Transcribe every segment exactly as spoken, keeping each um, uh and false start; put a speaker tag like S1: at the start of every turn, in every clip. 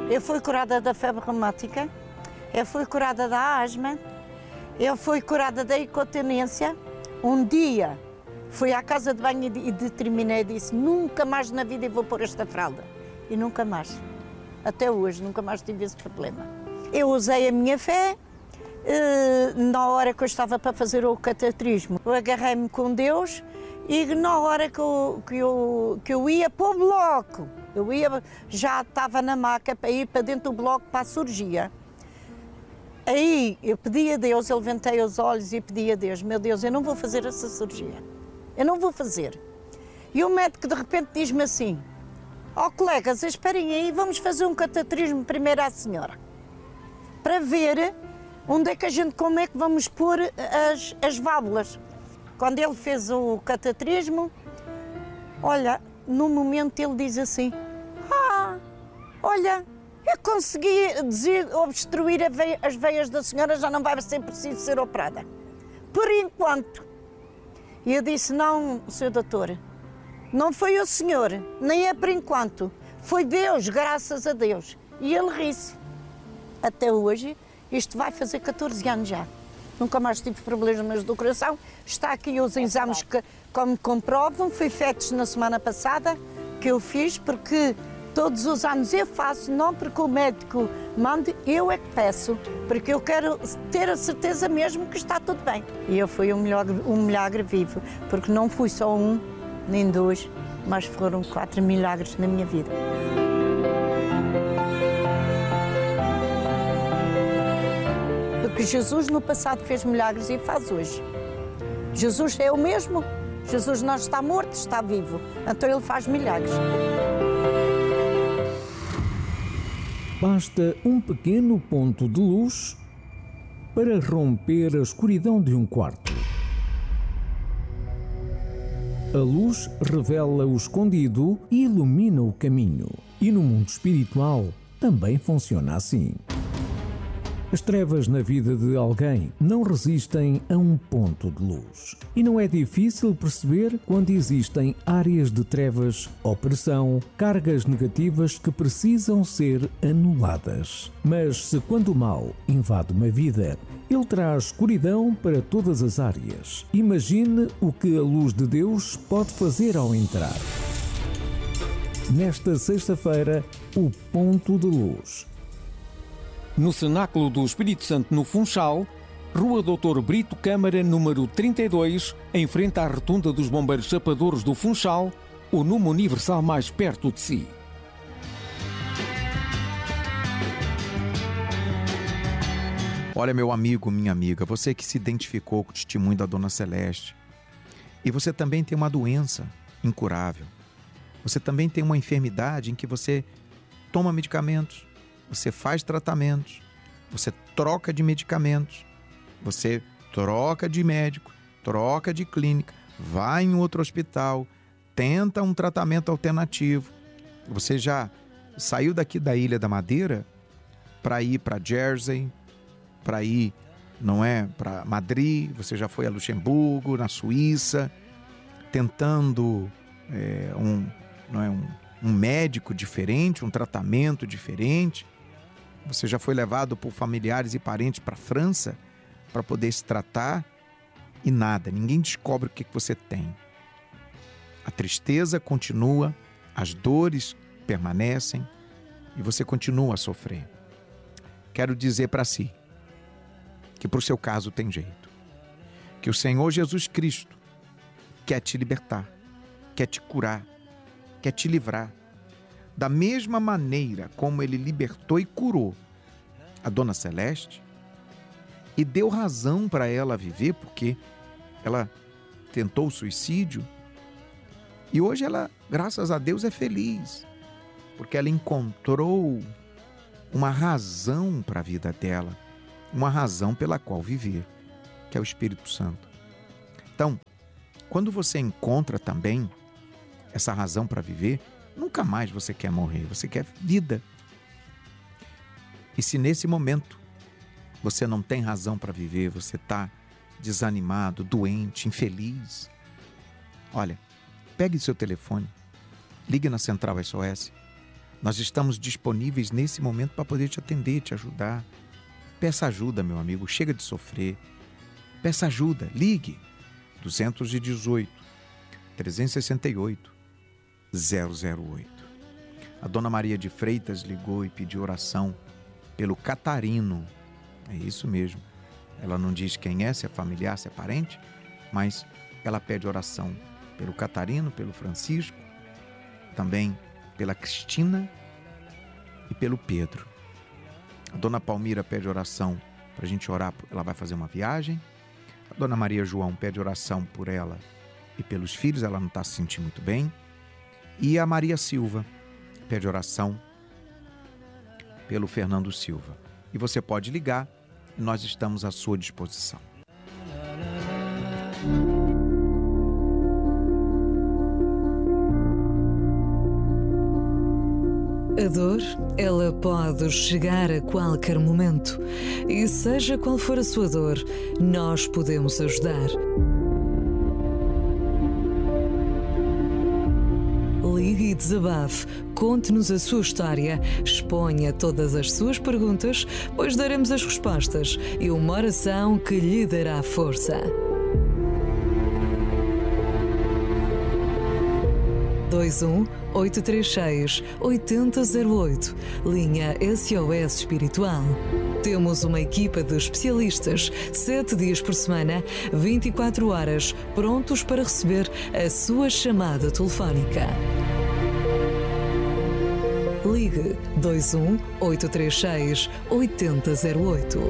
S1: Eu fui curada da febre reumática, eu fui curada da asma, eu fui curada da incontinência. Um dia fui à casa de banho e determinei e disse: nunca mais na vida eu vou pôr esta fralda. E nunca mais. Até hoje, nunca mais tive esse problema. Eu usei a minha fé, na hora que eu estava para fazer o cateterismo, eu agarrei-me com Deus e na hora que eu, que eu, que eu ia para o bloco, eu ia, já estava na maca para ir para dentro do bloco para a cirurgia. Aí eu pedi a Deus, eu levantei os olhos e pedi a Deus: meu Deus, eu não vou fazer essa cirurgia, eu não vou fazer. E o médico de repente diz-me assim: ó oh, colegas, esperem aí, vamos fazer um cateterismo primeiro à senhora, para ver onde é que a gente, como é que vamos pôr as, as válvulas. Quando ele fez o cateterismo, olha, no momento ele diz assim: ah, olha, eu consegui obstruir a veia, as veias da senhora, já não vai ser preciso ser operada. Por enquanto. E eu disse: não, senhor doutor, não foi o senhor, nem é por enquanto. Foi Deus, graças a Deus. E ele ri-se. Até hoje, isto vai fazer catorze anos já. Nunca mais tive problemas do coração. Está aqui os exames que, como comprovam, foi feitos na semana passada, que eu fiz, porque todos os anos eu faço, não porque o médico manda, eu é que peço, porque eu quero ter a certeza mesmo que está tudo bem. E eu fui um milagre, um milagre vivo, porque não fui só um, nem dois, mas foram quatro milagres na minha vida. Porque Jesus no passado fez milagres e faz hoje. Jesus é o mesmo. Jesus não está morto, está vivo. Então ele faz milagres.
S2: Basta um pequeno ponto de luz para romper a escuridão de um quarto. A luz revela o escondido e ilumina o caminho. E no mundo espiritual também funciona assim. As trevas na vida de alguém não resistem a um ponto de luz. E não é difícil perceber quando existem áreas de trevas, opressão, cargas negativas que precisam ser anuladas. Mas se quando o mal invade uma vida, ele traz escuridão para todas as áreas. Imagine o que a luz de Deus pode fazer ao entrar. Nesta sexta-feira, o ponto de luz.
S3: No Cenáculo do Espírito Santo, no Funchal, Rua doutor Brito Câmara, número trinta e dois, em frente à Rotunda dos Bombeiros Chapadores do Funchal, o número universal mais perto de si.
S4: Olha, meu amigo, minha amiga, você que se identificou com o testemunho da Dona Celeste, e você também tem uma doença incurável, você também tem uma enfermidade em que você toma medicamentos, você faz tratamentos, você troca de medicamentos, você troca de médico, troca de clínica, vai em outro hospital, tenta um tratamento alternativo. Você já saiu daqui da Ilha da Madeira para ir para Jersey, para ir, não é, para Madrid, você já foi a Luxemburgo, na Suíça, tentando é, um, não é, um, um médico diferente, um tratamento diferente. Você já foi levado por familiares e parentes para a França para poder se tratar e nada, ninguém descobre o que você tem. A tristeza continua, as dores permanecem e você continua a sofrer. Quero dizer para si que para o seu caso tem jeito, que o Senhor Jesus Cristo quer te libertar, quer te curar, quer te livrar. Da mesma maneira como ele libertou e curou a Dona Celeste e deu razão para ela viver, porque ela tentou o suicídio e hoje ela, graças a Deus, é feliz, porque ela encontrou uma razão para a vida dela, uma razão pela qual viver, que é o Espírito Santo. Então, quando você encontra também essa razão para viver, nunca mais você quer morrer, você quer vida. E se nesse momento você não tem razão para viver, você está desanimado, doente, infeliz, olha, pegue seu telefone, ligue na Central S O S Nós estamos disponíveis nesse momento para poder te atender, te ajudar. Peça ajuda, meu amigo, chega de sofrer. Peça ajuda, ligue. dois um oito, três seis oito, zero zero oito. A dona Maria de Freitas ligou e pediu oração pelo Catarino. É isso mesmo. Ela não diz quem é, se é familiar, se é parente, mas ela pede oração pelo Catarino, pelo Francisco, também pela Cristina e pelo Pedro. A dona Palmira pede oração para a gente orar, ela vai fazer uma viagem. A dona Maria João pede oração por ela e pelos filhos, ela não está se sentindo muito bem. E a Maria Silva pede oração pelo Fernando Silva. E você pode ligar e nós estamos à sua disposição.
S5: A dor, ela pode chegar a qualquer momento. E seja qual for a sua dor, nós podemos ajudar. Ligue e desabafe, conte-nos a sua história, exponha todas as suas perguntas, pois daremos as respostas e uma oração que lhe dará força. dois um oito três seis oito zero zero oito, linha S O S Espiritual. Temos uma equipa de especialistas, sete dias por semana, vinte e quatro horas, prontos para receber a sua chamada telefónica. Ligue dois um oito três seis oito zero zero oito.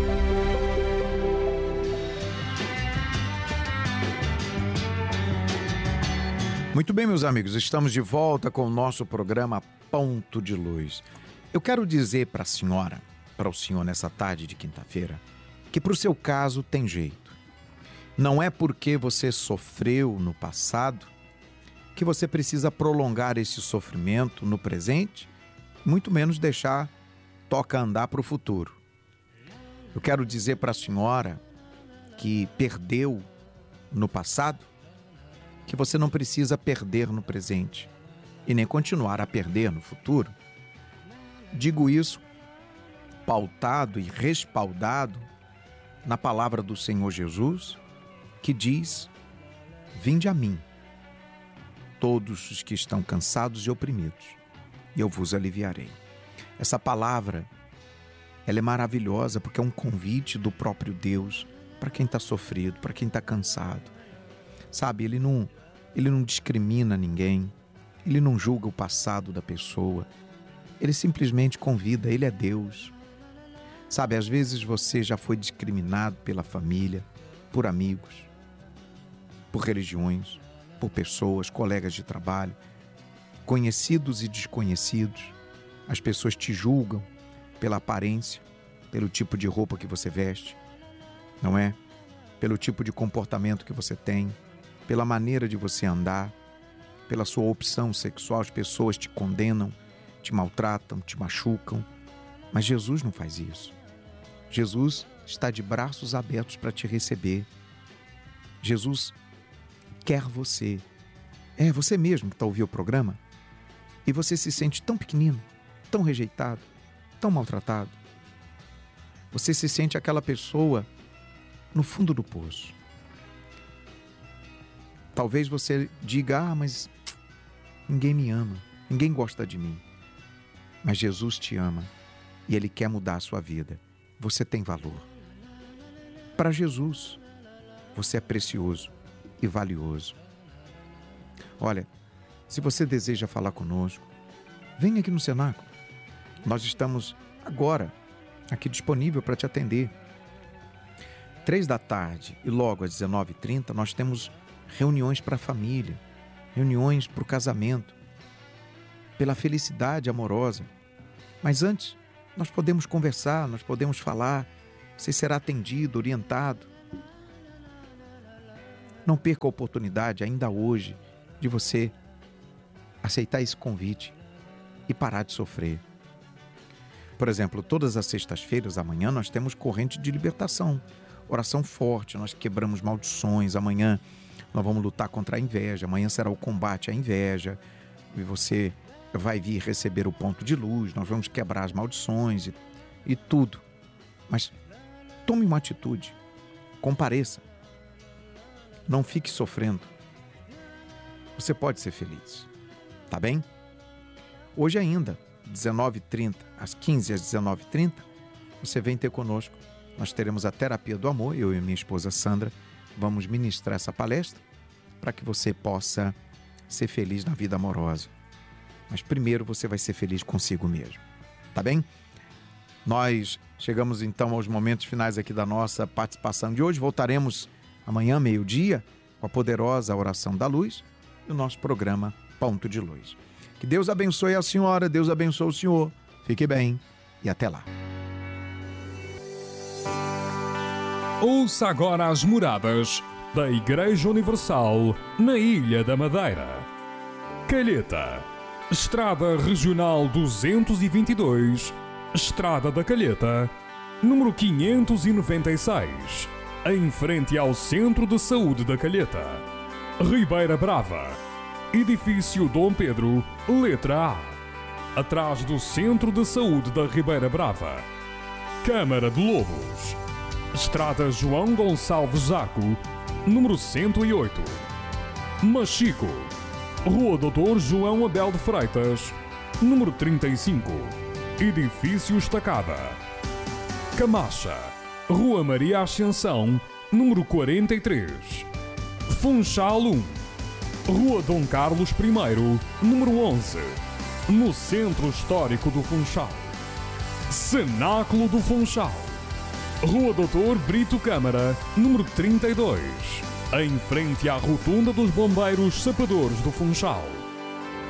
S4: Muito bem, meus amigos, estamos de volta com o nosso programa Ponto de Luz. Eu quero dizer para a senhora, para o senhor nessa tarde de quinta-feira, que para o seu caso tem jeito. Não é porque você sofreu no passado que você precisa prolongar esse sofrimento no presente, muito menos deixar toca andar para o futuro. Eu quero dizer para a senhora que perdeu no passado, que você não precisa perder no presente e nem continuar a perder no futuro. Digo isso pautado e respaldado na palavra do Senhor Jesus, que diz: vinde a mim, todos os que estão cansados e oprimidos, e eu vos aliviarei. Essa palavra, ela é maravilhosa porque é um convite do próprio Deus para quem está sofrido, para quem está cansado. Sabe, ele não, ele não discrimina ninguém, ele não julga o passado da pessoa, ele simplesmente convida, ele é Deus. Sabe, às vezes você já foi discriminado pela família, por amigos, por religiões, por pessoas, colegas de trabalho, conhecidos e desconhecidos. As pessoas te julgam pela aparência, pelo tipo de roupa que você veste, não é? Pelo tipo de comportamento que você tem, pela maneira de você andar, pela sua opção sexual. As pessoas te condenam, te maltratam, te machucam. Mas Jesus não faz isso. Jesus está de braços abertos para te receber. Jesus quer você. É você mesmo que está ouvindo o programa e você se sente tão pequenino, tão rejeitado, tão maltratado. Você se sente aquela pessoa no fundo do poço. Talvez você diga: ah, mas ninguém me ama, ninguém gosta de mim. Mas Jesus te ama e Ele quer mudar a sua vida. Você tem valor. Para Jesus, você é precioso e valioso. Olha, se você deseja falar conosco, venha aqui no Cenáculo. Nós estamos agora aqui disponível para te atender. Três da tarde e logo às dezenove e trinta nós temos reuniões para a família, reuniões para o casamento, pela felicidade amorosa. Mas antes, nós podemos conversar, nós podemos falar, você será atendido, orientado. Não perca a oportunidade ainda hoje de você aceitar esse convite e parar de sofrer. Por exemplo, todas as sextas-feiras, amanhã, nós temos corrente de libertação, oração forte, nós quebramos maldições. Amanhã nós vamos lutar contra a inveja, amanhã será o combate à inveja, e você vai vir receber o ponto de luz, nós vamos quebrar as maldições e, e tudo. Mas tome uma atitude, compareça. Não fique sofrendo. Você pode ser feliz, tá bem? Hoje ainda, dezenove e trinta, às quinze às dezenove e trinta, você vem ter conosco. Nós teremos a terapia do amor, eu e minha esposa Sandra vamos ministrar essa palestra para que você possa ser feliz na vida amorosa. Mas primeiro você vai ser feliz consigo mesmo, tá bem? Nós chegamos então aos momentos finais aqui da nossa participação de hoje. Voltaremos amanhã, meio-dia, com a poderosa oração da luz e o nosso programa Ponto de Luz. Que Deus abençoe a senhora, Deus abençoe o senhor. Fique bem e até lá.
S6: Ouça agora as moradas da Igreja Universal na Ilha da Madeira. Calheta, Estrada Regional duzentos e vinte e dois, Estrada da Calheta, número quinhentos e noventa e seis, em frente ao Centro de Saúde da Calheta. Ribeira Brava, Edifício Dom Pedro, letra A, atrás do Centro de Saúde da Ribeira Brava. Câmara de Lobos, Estrada João Gonçalves Zaco, número cento e oito. Machico, Rua doutor João Abel de Freitas, número trinta e cinco, Edifício Estacada. Camacha, Rua Maria Ascensão, número quarenta e três. Funchal um, Rua Dom Carlos I, número onze, no Centro Histórico do Funchal. Cenáculo do Funchal, Rua doutor Brito Câmara, número trinta e dois, em frente à Rotunda dos Bombeiros Sapadores do Funchal.